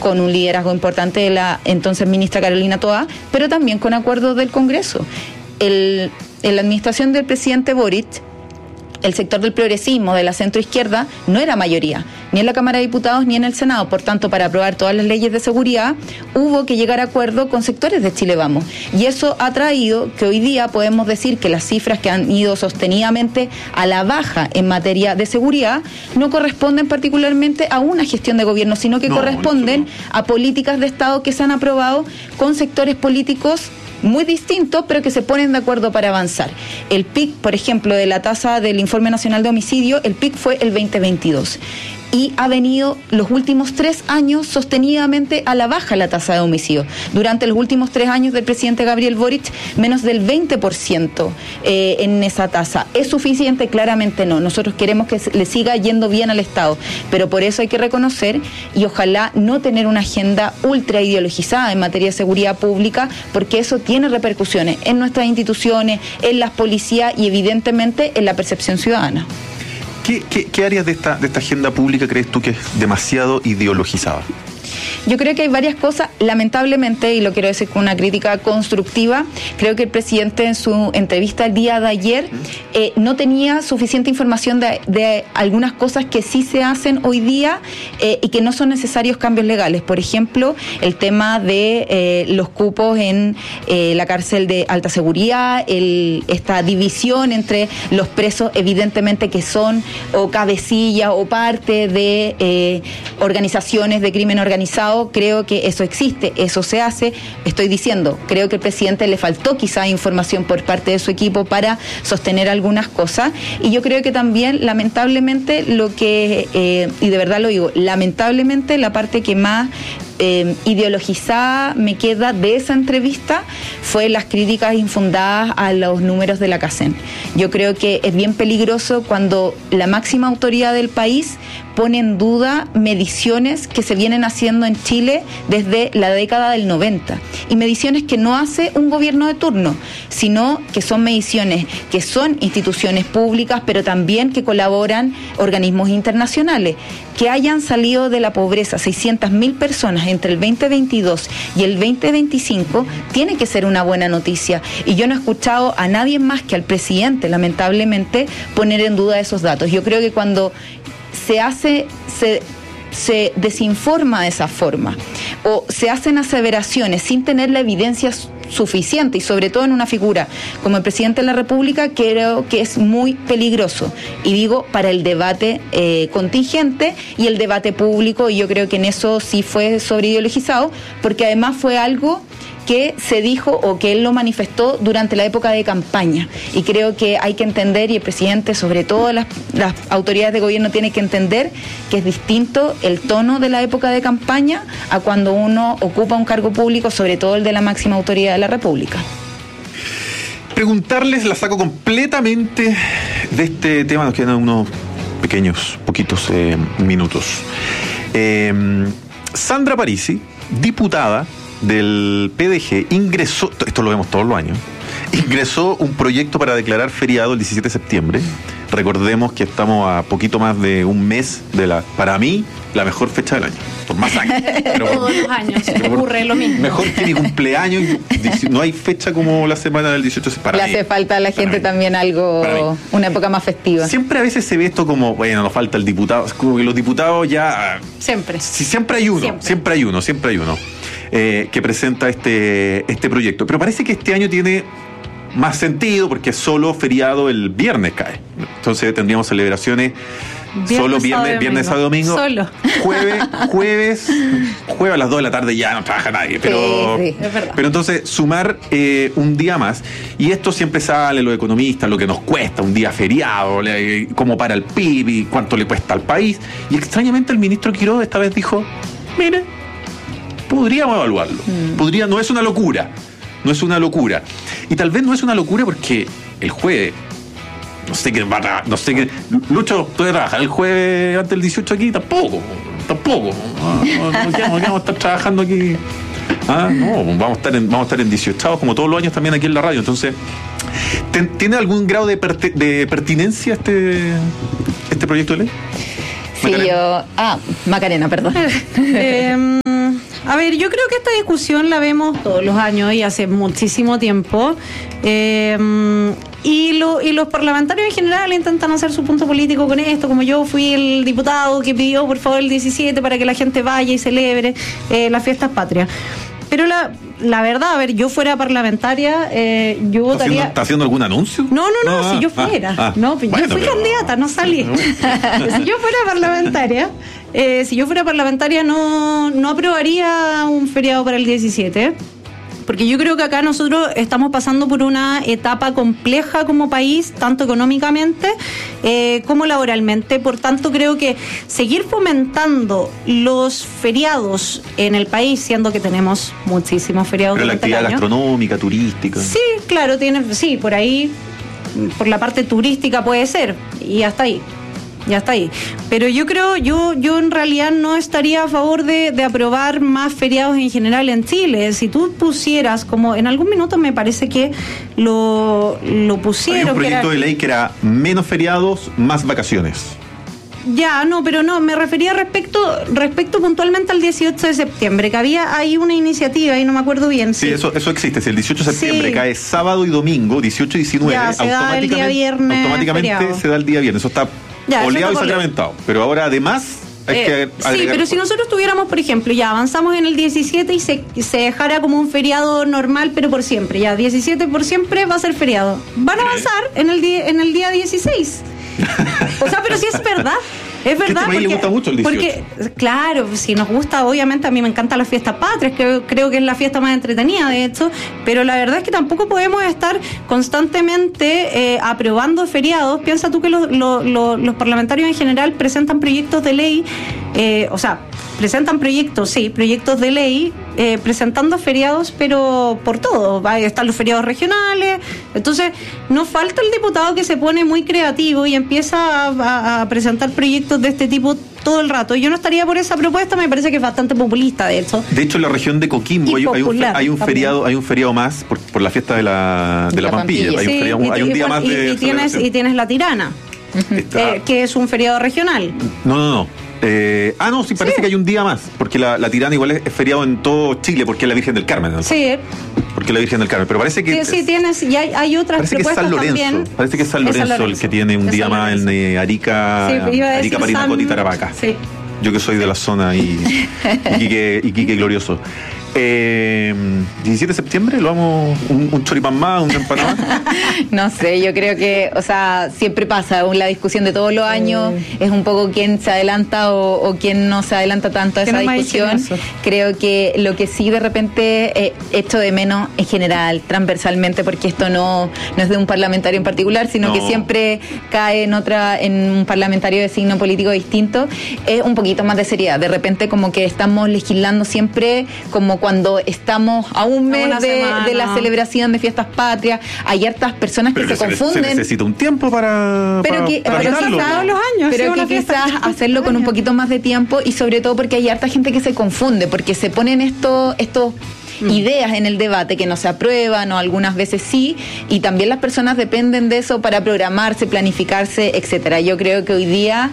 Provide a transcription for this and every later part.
con un liderazgo importante de la entonces ministra Carolina Toá, pero también con acuerdos del Congreso. En la administración del presidente Boric, el sector del progresismo, de la centroizquierda, no era mayoría, ni en la Cámara de Diputados ni en el Senado. Por tanto, para aprobar todas las leyes de seguridad, hubo que llegar a acuerdo con sectores de Chile Vamos. Y eso ha traído que hoy día podemos decir que las cifras que han ido sostenidamente a la baja en materia de seguridad no corresponden particularmente a una gestión de gobierno, sino que corresponden a políticas de Estado que se han aprobado con sectores políticos muy distintos, pero que se ponen de acuerdo para avanzar. El pic, por ejemplo, de la tasa del Informe Nacional de Homicidio, el pic fue el 2022. Y ha venido los últimos 3 años sostenidamente a la baja la tasa de homicidio. Durante los últimos 3 años del presidente Gabriel Boric, menos del 20% en esa tasa. ¿Es suficiente? Claramente no. Nosotros queremos que le siga yendo bien al Estado, pero por eso hay que reconocer y ojalá no tener una agenda ultra ideologizada en materia de seguridad pública, porque eso tiene repercusiones en nuestras instituciones, en las policías y evidentemente en la percepción ciudadana. ¿Qué áreas de esta agenda pública crees tú que es demasiado ideologizada? Yo creo que hay varias cosas, lamentablemente, y lo quiero decir con una crítica constructiva, creo que el presidente en su entrevista el día de ayer no tenía suficiente información de algunas cosas que sí se hacen hoy día y que no son necesarios cambios legales. Por ejemplo, el tema de los cupos en la cárcel de alta seguridad, esta división entre los presos, evidentemente que son o cabecillas o parte de organizaciones de crimen organizado. Creo que eso existe, eso se hace. Estoy diciendo, creo que al presidente le faltó quizá información por parte de su equipo para sostener algunas cosas. Y yo creo que también, lamentablemente, y de verdad lo digo, lamentablemente la parte que más ideologizada me queda de esa entrevista fue las críticas infundadas a los números de la CACEN. Yo creo que es bien peligroso cuando la máxima autoridad del país pone en duda mediciones que se vienen haciendo en Chile desde la década del 90 y mediciones que no hace un gobierno de turno, sino que son mediciones que son instituciones públicas, pero también que colaboran organismos internacionales. Que hayan salido de la pobreza 600.000 personas entre el 2022 y el 2025 tiene que ser una buena noticia, y yo no he escuchado a nadie más que al presidente, lamentablemente, poner en duda esos datos. Yo creo que cuando se desinforma de esa forma o se hacen aseveraciones sin tener la evidencia suficiente, y sobre todo en una figura como el presidente de la República, creo que es muy peligroso, y digo, para el debate contingente y el debate público. Y yo creo que en eso sí fue sobreideologizado, porque además fue algo que se dijo o que él lo manifestó durante la época de campaña, y creo que hay que entender, y el presidente, sobre todo las autoridades de gobierno, tienen que entender que es distinto el tono de la época de campaña a cuando uno ocupa un cargo público, sobre todo el de la máxima autoridad de la República. Preguntarles, la saco completamente de este tema, nos quedan unos poquitos minutos. Sandra Parisi, diputada del PDG, ingresó, esto lo vemos todos los años, ingresó un proyecto para declarar feriado el 17 de septiembre. Recordemos que estamos a poquito más de un mes de para mí, la mejor fecha del año. Por más años. Pero todos los años ocurre lo mismo. Mejor que mi cumpleaños. No hay fecha como la semana del 18 de septiembre. Le hace falta a la gente también algo, una época más festiva. Siempre a veces se ve esto como, bueno, nos falta el diputado. Es como que los diputados ya... Siempre. Sí, siempre hay uno. Que presenta este proyecto. Pero parece que este año tiene más sentido porque es solo feriado el viernes cae. Entonces tendríamos celebraciones solo viernes, sábado, domingo. Solo. Jueves a las 2 de la tarde ya no trabaja nadie. Pero, sí, es verdad. Pero entonces sumar un día más, y esto siempre sale los economistas, lo que nos cuesta un día feriado, cómo para el PIB y cuánto le cuesta al país. Y extrañamente el ministro Quiroga esta vez dijo, mire, podríamos evaluarlo. No es una locura. Y tal vez no es una locura porque el jueves, no sé qué, Lucho, ¿tú vas a trabajar el jueves antes del 18 aquí? Tampoco. No vamos a estar trabajando aquí. No, vamos a estar en 18 como todos los años también aquí en la radio. Entonces, ¿tiene algún grado de pertinencia este proyecto de ley? Sí, Macarena, perdón. A ver, yo creo que esta discusión la vemos todos los años y hace muchísimo tiempo. Y los parlamentarios en general intentan hacer su punto político con esto, como yo fui el diputado que pidió por favor el 17 para que la gente vaya y celebre las fiestas patrias. Pero la verdad, a ver, yo fuera parlamentaria, yo votaría... ¿Está haciendo algún anuncio? No, si yo fuera. Yo fui candidata, no salí. Si yo fuera parlamentaria, no aprobaría un feriado para el 17. Porque yo creo que acá nosotros estamos pasando por una etapa compleja como país, tanto económicamente como laboralmente. Por tanto, creo que seguir fomentando los feriados en el país, siendo que tenemos muchísimos feriados. Pero la actividad gastronómica, turística. Sí, claro, por ahí, por la parte turística puede ser, y hasta ahí. Ya está ahí. Pero yo creo, yo en realidad no estaría a favor de aprobar más feriados en general en Chile. Si tú pusieras, como en algún minuto me parece que lo pusieron. Hay un proyecto de ley que era menos feriados, más vacaciones. Ya, pero me refería respecto puntualmente al 18 de septiembre, que había ahí una iniciativa y no me acuerdo bien. Sí, eso existe. Si el 18 de septiembre cae sábado y domingo, 18 y 19, automáticamente se da el día viernes. Eso está oleado y sacramentado. Pero ahora además hay que agregar. Sí, pero si nosotros tuviéramos, por ejemplo, ya avanzamos en el 17 y se dejara como un feriado normal, pero por siempre, ya 17 por siempre va a ser feriado. Van a avanzar en el día 16. O sea, pero sí es verdad. Es verdad, porque le gusta mucho el 18. Porque, claro, si nos gusta, obviamente a mí me encantan las fiestas patrias, creo que es la fiesta más entretenida, de hecho, pero la verdad es que tampoco podemos estar constantemente aprobando feriados. Piensa tú que los parlamentarios en general presentan proyectos de ley, presentan proyectos de ley, presentando feriados, pero por todo. Están los feriados regionales. Entonces, no falta el diputado que se pone muy creativo y empieza a presentar proyectos de este tipo todo el rato. Yo no estaría por esa propuesta, me parece que es bastante populista, de hecho. De hecho, en la región de Coquimbo hay un feriado más por la fiesta de la Pampilla. Hay un día más de... Y tienes la Tirana, que es un feriado regional. No. Sí, parece que hay un día más, porque la Tirana igual es feriado en todo Chile, porque es la Virgen del Carmen, ¿no? Sí. Porque es la Virgen del Carmen, pero parece que... Sí, tienes, y hay otras propuestas también. Parece que es San Lorenzo el que tiene un día más en Arica, Parinacota y Tarapacá. Sí. Yo que soy de la zona y Iquique glorioso. 17 de septiembre, ¿lo vamos un choripán más, un empanada más? No sé, yo creo que, siempre pasa, la discusión de todos los años es un poco quién se adelanta o quién no se adelanta tanto a esa discusión. Creo que lo que sí de repente echo de menos en general, transversalmente, porque esto no es de un parlamentario en particular, sino que siempre cae en un parlamentario de signo político distinto, es un poquito más de seriedad. De repente como que estamos legislando siempre como cuando estamos a un mes de la celebración de fiestas patrias, hay hartas personas que se confunden. Se necesita un tiempo para evitarlo. Todos los años. Pero que quizás hacerlo con un poquito más de tiempo, y sobre todo porque hay harta gente que se confunde, porque se ponen estos ideas en el debate que no se aprueban o algunas veces sí, y también las personas dependen de eso para programarse, planificarse, etcétera. Yo creo que hoy día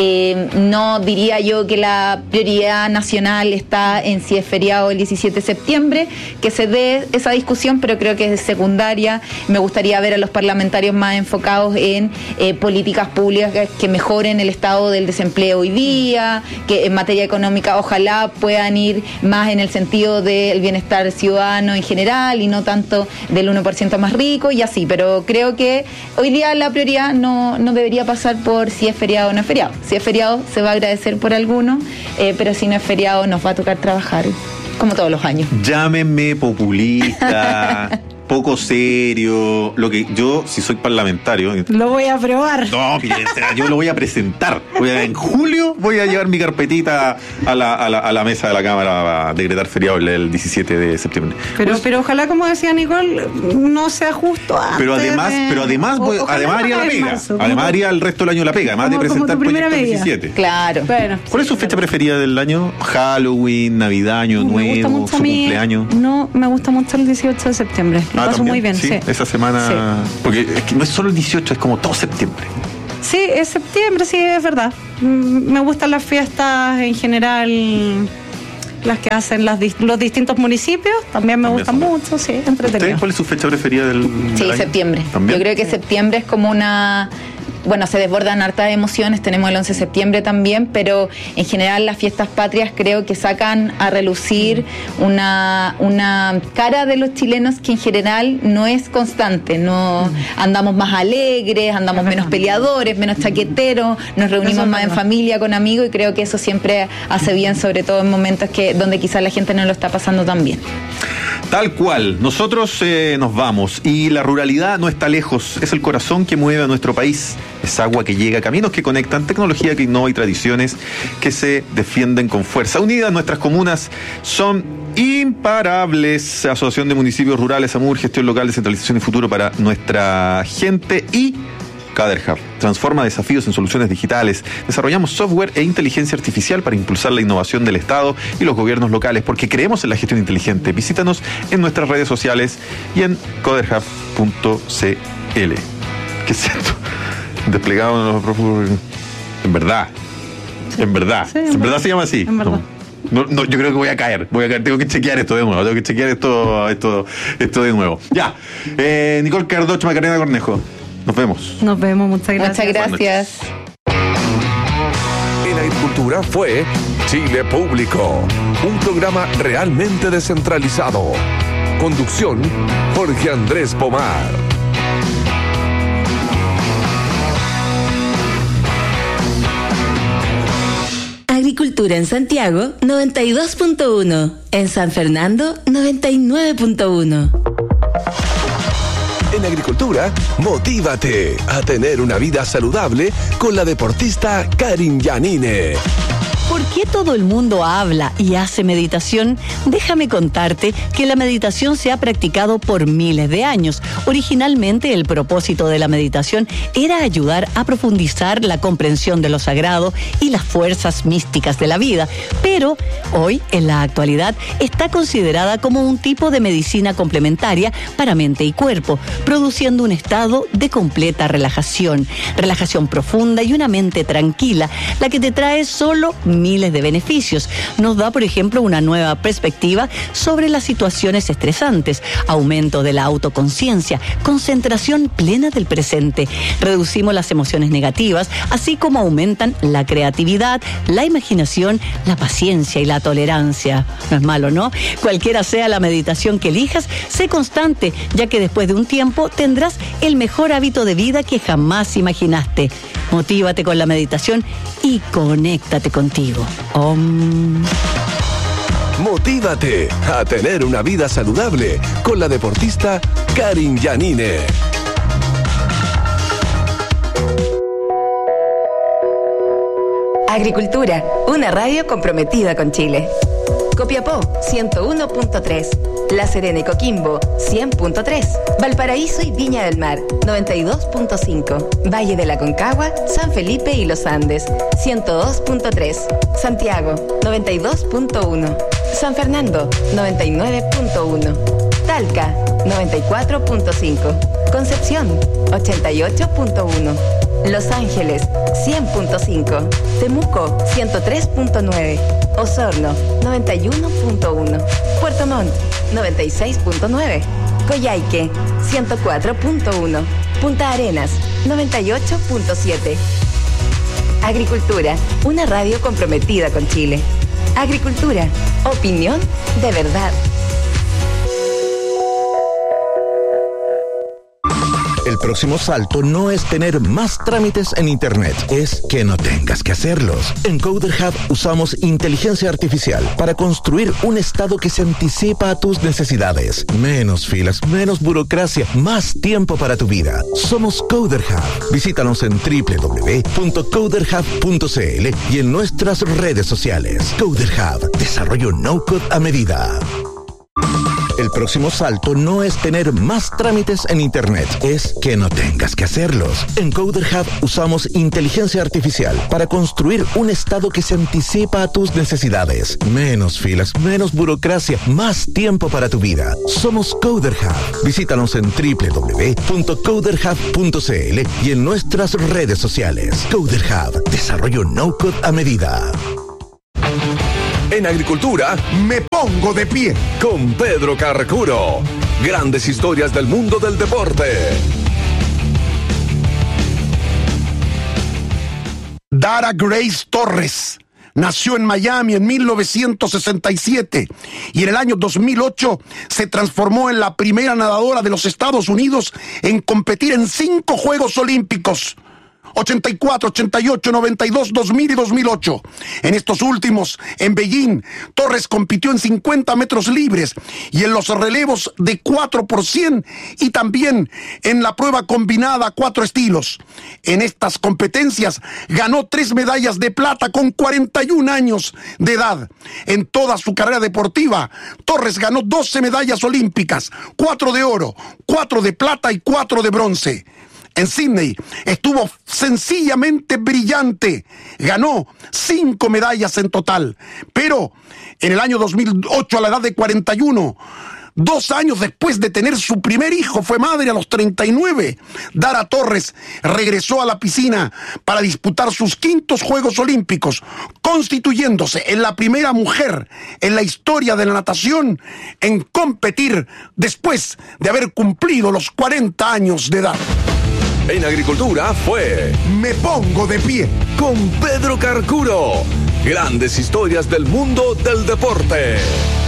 no diría yo que la prioridad nacional está en si es feriado el 17 de septiembre, que se dé esa discusión, pero creo que es secundaria. Me gustaría ver a los parlamentarios más enfocados en políticas públicas que mejoren el estado del desempleo hoy día, que en materia económica ojalá puedan ir más en el sentido del bienestar ciudadano en general y no tanto del 1% más rico y así, pero creo que hoy día la prioridad no debería pasar por si es feriado o no es feriado. Si es feriado se va a agradecer por algunos, pero si no es feriado nos va a tocar trabajar como todos los años. Llámenme populista, poco serio, lo que yo, si soy parlamentario... Lo voy a aprobar. No, yo lo voy a presentar. En julio voy a llevar mi carpetita a la mesa de la Cámara para decretar feriado el 17 de septiembre. Pero ojalá, como decía Nicole, no sea justo antes. Pero además haría la pega. Además haría el resto del año la pega, además de presentar proyectos el 17. Claro. ¿Cuál es su fecha preferida del año? Halloween, Navidad, Año Nuevo, su cumpleaños. No, me gusta mucho el 18 de septiembre. Lo paso muy bien, sí. Esa semana, porque es que no es solo el 18, es como todo septiembre. Sí, es septiembre, sí, es verdad. Me gustan las fiestas en general las que hacen los distintos municipios, también me gustan mucho, sí, entretenido. ¿Cuál es su fecha preferida del año? Septiembre. ¿También? Yo creo que septiembre es como una... Bueno, se desbordan hartas emociones, tenemos el 11 de septiembre también, pero en general las fiestas patrias creo que sacan a relucir una cara de los chilenos que en general no es constante, no andamos más alegres, andamos menos peleadores, menos chaqueteros, nos reunimos más en familia, con amigos, y creo que eso siempre hace bien, sobre todo en momentos donde quizás la gente no lo está pasando tan bien. Tal cual, nosotros nos vamos y la ruralidad no está lejos, es el corazón que mueve a nuestro país, es agua que llega, caminos que conectan, tecnología que innova y tradiciones que se defienden con fuerza. Unidas nuestras comunas son imparables. Asociación de Municipios Rurales, AMUR, gestión local, descentralización y futuro para nuestra gente. Y CaderHub transforma desafíos en soluciones digitales. Desarrollamos software e inteligencia artificial para impulsar la innovación del Estado y los gobiernos locales, porque creemos en la gestión inteligente. Visítanos en nuestras redes sociales y en caderhub.cl. ¿Qué es esto? Desplegado en verdad. Sí. En verdad. Sí, en verdad se llama así. En verdad. No, yo creo que voy a caer. Tengo que chequear esto de nuevo. Esto de nuevo. Ya. Nicole Cardocho, Macarena Cornejo. Nos vemos. Nos vemos, muchas gracias. Muchas gracias. En Agricultura fue Chile Público, un programa realmente descentralizado. Conducción, Jorge Andrés Pomar. Agricultura en Santiago, 92.1. En San Fernando, 99.1. En Agricultura, motívate a tener una vida saludable con la deportista Karin Yanine. ¿Por qué todo el mundo habla y hace meditación? Déjame contarte que la meditación se ha practicado por miles de años. Originalmente, el propósito de la meditación era ayudar a profundizar la comprensión de lo sagrado y las fuerzas místicas de la vida. Pero hoy, en la actualidad, está considerada como un tipo de medicina complementaria para mente y cuerpo, produciendo un estado de completa relajación profunda y una mente tranquila, la que te trae solo miles de beneficios. Nos da, por ejemplo, una nueva perspectiva sobre las situaciones estresantes, aumento de la autoconciencia, concentración plena del presente. Reducimos las emociones negativas, así como aumentan la creatividad, la imaginación, la paciencia y la tolerancia. No es malo, ¿no? Cualquiera sea la meditación que elijas, sé constante, ya que después de un tiempo tendrás el mejor hábito de vida que jamás imaginaste. Motívate con la meditación y conéctate contigo. Motívate a tener una vida saludable con la deportista Karin Yanine. Agricultura, una radio comprometida con Chile. Copiapó, 101.3. La Serena y Coquimbo, 100.3. Valparaíso y Viña del Mar, 92.5. Valle de la Concagua, San Felipe y Los Andes, 102.3. Santiago, 92.1. San Fernando, 99.1. Talca, 94.5. Concepción, 88.1. Los Ángeles, 100.5. Temuco, 103.9. Osorno, 91.1. Puerto Montt, 96.9. Coyhaique, 104.1. Punta Arenas, 98.7. Agricultura, una radio comprometida con Chile. Agricultura, opinión de verdad. El próximo salto no es tener más trámites en Internet, es que no tengas que hacerlos. En CoderHub usamos inteligencia artificial para construir un estado que se anticipa a tus necesidades. Menos filas, menos burocracia, más tiempo para tu vida. Somos CoderHub. Visítanos en www.coderhub.cl y en nuestras redes sociales. CoderHub, desarrollo no-code a medida. El próximo salto no es tener más trámites en Internet, es que no tengas que hacerlos. En CoderHub usamos inteligencia artificial para construir un estado que se anticipa a tus necesidades. Menos filas, menos burocracia, más tiempo para tu vida. Somos CoderHub. Visítanos en www.coderhub.cl y en nuestras redes sociales. CoderHub, desarrollo no-code a medida. En agricultura, Me pongo de pie. con Pedro Carcuro. Grandes historias del mundo del deporte. Dara Grace Torres nació en Miami en 1967 y en el año 2008 se transformó en la primera nadadora de los Estados Unidos en competir en 5 Juegos Olímpicos: 84, 88, 92, 2000 y 2008. En estos últimos, en Beijing, Torres compitió en 50 metros libres y en los relevos de 4 por 100 y también en la prueba combinada 4 estilos. En estas competencias ganó 3 medallas de plata con 41 años de edad. En toda su carrera deportiva, Torres ganó 12 medallas olímpicas, 4 de oro, 4 de plata y 4 de bronce. En Sydney estuvo sencillamente brillante. Ganó 5 medallas en total. Pero en el año 2008, a la edad de 41, 2 años después de tener su primer hijo, fue madre a los 39. Dara Torres regresó a la piscina para disputar sus 5º Juegos Olímpicos, constituyéndose en la primera mujer en la historia de la natación en competir después de haber cumplido los 40 años de edad. En agricultura fue Me pongo de pie. con Pedro Carcuro. Grandes historias del mundo del deporte.